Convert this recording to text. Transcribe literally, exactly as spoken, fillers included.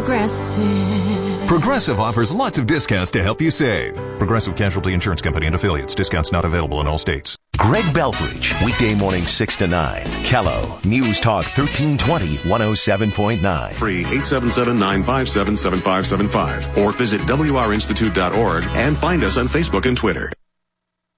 Progressive. Progressive offers lots of discounts to help you save. Progressive Casualty Insurance Company and Affiliates. Discounts not available in all states. Greg Belfridge, weekday morning six to nine. Kello, News Talk thirteen twenty, one oh seven point nine. Free eight seven seven, nine five seven, seven five seven five or visit W R institute dot org and find us on Facebook and Twitter.